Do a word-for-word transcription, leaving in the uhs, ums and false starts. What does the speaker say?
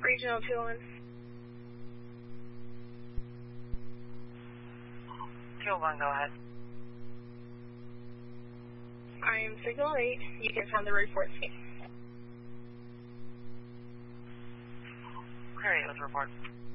Regional two one. two one, go ahead. I am Signal eight. You can send the report to me. Clear eight with report.